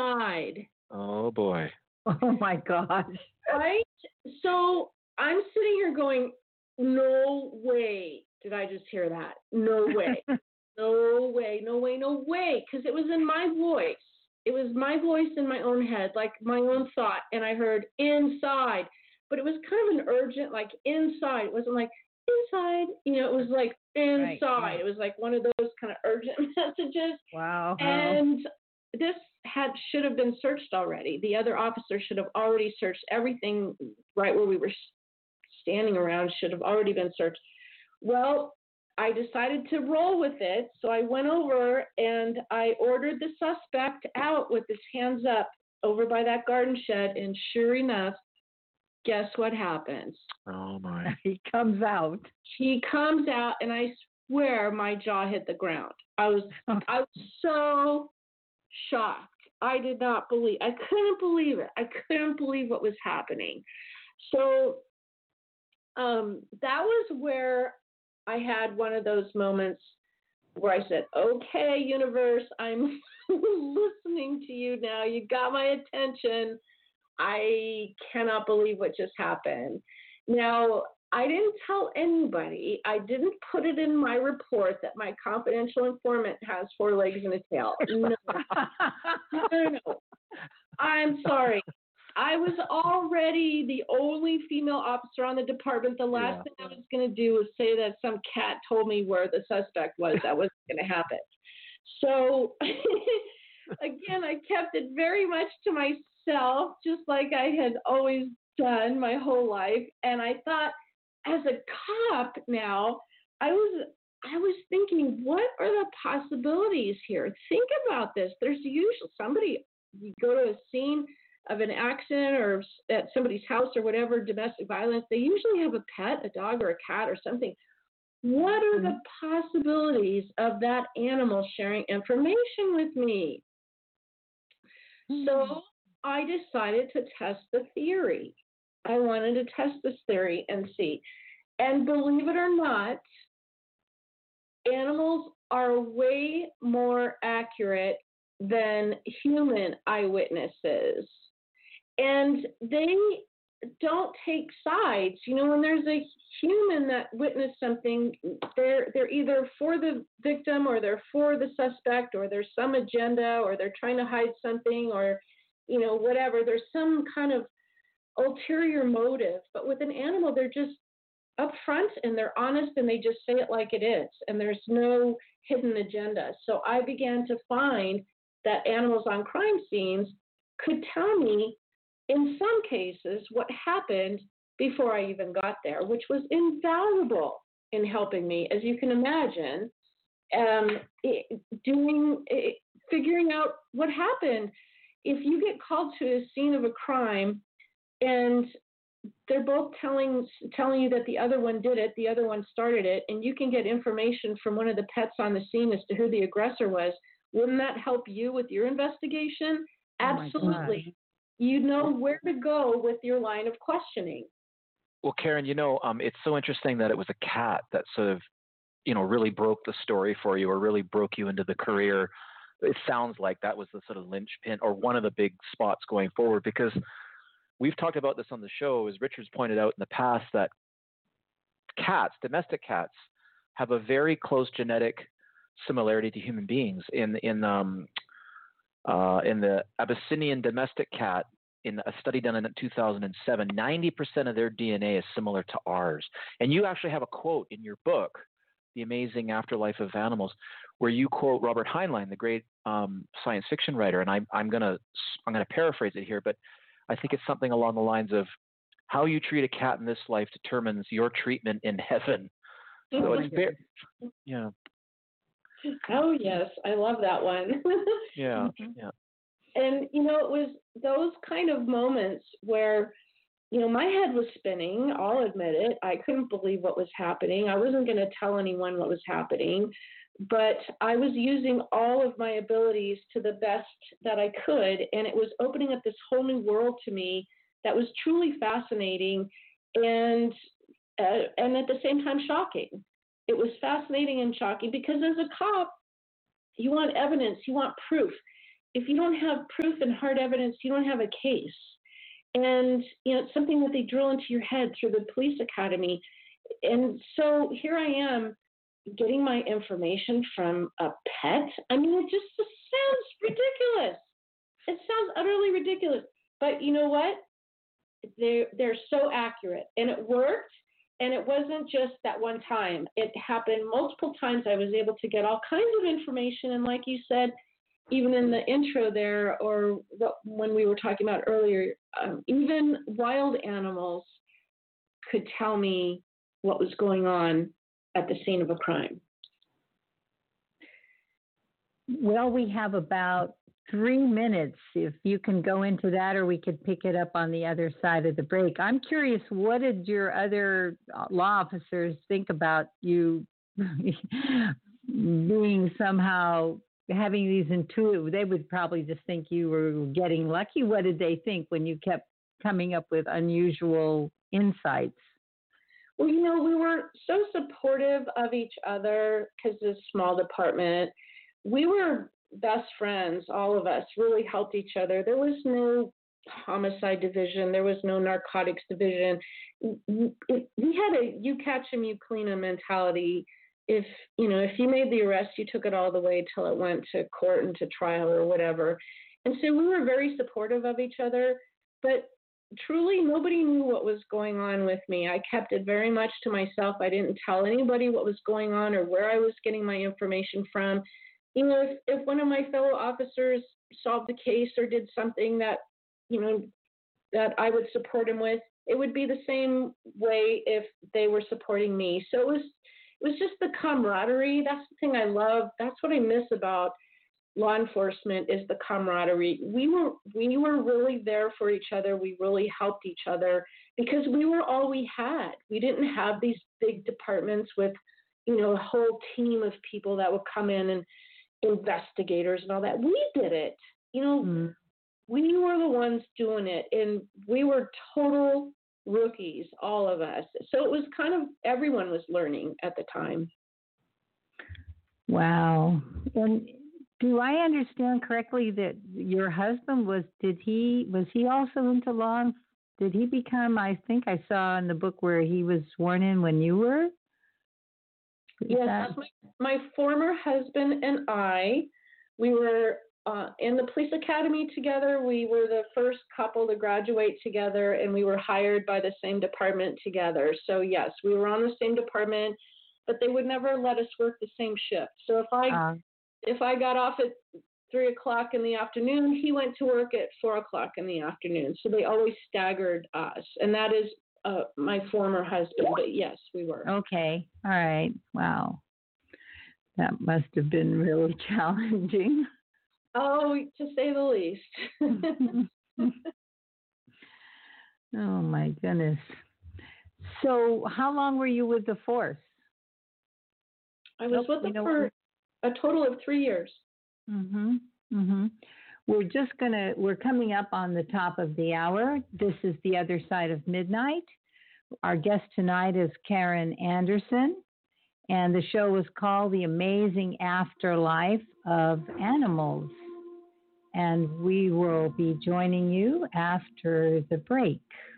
inside. Oh, boy. Oh, my gosh. Right? So I'm sitting here going, no way did I just hear that. No way. No way, no way, no way. Because it was in my voice. It was my voice in my own head, like my own thought. And I heard inside. But it was kind of an urgent, like inside. It wasn't like inside. It was like inside. Right. It was like one of those kind of urgent messages. Wow. And this should have been searched already. The other officer should have already searched everything right where we were standing around, should have already been searched. Well, I decided to roll with it, so I went over and I ordered the suspect out with his hands up over by that garden shed, and sure enough, guess what happens? Oh, my. He comes out. He comes out, and I swear my jaw hit the ground. I was so shocked. I couldn't believe it. I couldn't believe what was happening. So that was where I had one of those moments where I said, okay, universe, I'm listening to you now. You got my attention. I cannot believe what just happened. Now, I didn't tell anybody. I didn't put it in my report that my confidential informant has 4 legs and a tail. No. No. I'm sorry. I was already the only female officer on the department. The last thing I was going to do was say that some cat told me where the suspect was. That wasn't going to happen. So, again, I kept it very much to myself, just like I had always done my whole life. And I thought, as a cop now, I was thinking, what are the possibilities here? Think about this. There's usually you go to a scene of an accident or at somebody's house or whatever, domestic violence, they usually have a pet, a dog or a cat or something. What are the possibilities of that animal sharing information with me? So I decided to test the theory. I wanted to test this theory and see. And believe it or not, animals are way more accurate than human eyewitnesses. And they don't take sides. When there's a human that witnessed something, they're either for the victim or they're for the suspect, or there's some agenda, or they're trying to hide something, or whatever. There's some kind of ulterior motive. But with an animal, they're just upfront and they're honest and they just say it like it is, and there's no hidden agenda. So I began to find that animals on crime scenes could tell me, in some cases, what happened before I even got there, which was invaluable in helping me, as you can imagine, figuring out what happened. If you get called to a scene of a crime and they're both telling you that the other one did it, the other one started it, and you can get information from one of the pets on the scene as to who the aggressor was, wouldn't that help you with your investigation? Absolutely. You know where to go with your line of questioning. Well, Karen, it's so interesting that it was a cat that sort of, really broke the story for you, or really broke you into the career. It sounds like that was the sort of linchpin, or one of the big spots going forward, because we've talked about this on the show, as Richard's pointed out in the past, that cats, domestic cats, have a very close genetic similarity to human beings. In the Abyssinian domestic cat, in a study done in 2007, 90% of their DNA is similar to ours. And you actually have a quote in your book, The Amazing Afterlife of Animals, where you quote Robert Heinlein, the great science fiction writer. And I'm gonna paraphrase it here, but I think it's something along the lines of, how you treat a cat in this life determines your treatment in heaven. So it's very, yeah. Oh, yes. I love that one. Yeah. And, it was those kind of moments where, my head was spinning. I'll admit it. I couldn't believe what was happening. I wasn't going to tell anyone what was happening, but I was using all of my abilities to the best that I could. And it was opening up this whole new world to me that was truly fascinating and at the same time shocking. It was fascinating and shocking because as a cop, you want evidence, you want proof. if you don't have proof and hard evidence, you don't have a case. And, it's something that they drill into your head through the police academy. And so here I am getting my information from a pet. I mean, it just sounds ridiculous. It sounds utterly ridiculous. But you know what? They're so accurate, and it worked. And it wasn't just that one time. It happened multiple times. I was able to get all kinds of information. And like you said, even in the intro there, or when we were talking about earlier, even wild animals could tell me what was going on at the scene of a crime. Well, we have about 3 minutes, if you can go into that, or we could pick it up on the other side of the break. I'm curious, what did your other law officers think about you being somehow having these intuitive? They would probably just think you were getting lucky. What did they think when you kept coming up with unusual insights? Well, we were so supportive of each other because it's a small department. We were best friends, all of us really helped each other. There was no homicide division. There was no narcotics division. We had a you catch 'em, you clean 'em mentality. If you made the arrest, you took it all the way till it went to court and to trial or whatever. And so we were very supportive of each other, but truly nobody knew what was going on with me. I kept it very much to myself. I didn't tell anybody what was going on or where I was getting my information from. If one of my fellow officers solved the case or did something that, that I would support him with, it would be the same way if they were supporting me. So it was just the camaraderie. That's the thing I love. That's what I miss about law enforcement is the camaraderie. We were really there for each other. We really helped each other because we were all we had. We didn't have these big departments with, a whole team of people that would come in and investigators and all that. We did it. We were the ones doing it, and we were total rookies, all of us. So it was kind of everyone was learning at the time. Wow. And do I understand correctly that your husband was he also into law? Did he become, I think I saw in the book where he was sworn in when you were? Yes, my former husband and I, we were in the police academy together. We were the first couple to graduate together, and we were hired by the same department together. So yes, we were on the same department, but they would never let us work the same shift. So if I got off at 3:00 in the afternoon, he went to work at 4:00 in the afternoon. So they always staggered us, and that is my former husband, but yes, we were. Okay. All right. Wow. That must have been really challenging. Oh, to say the least. Oh, my goodness. So how long were you with the force? I was with them for a total of 3 years. Mm-hmm. Mm-hmm. We're coming up on the top of the hour. This is The Other Side of Midnight. Our guest tonight is Karen Anderson, and the show is called The Amazing Afterlife of Animals. And we will be joining you after the break.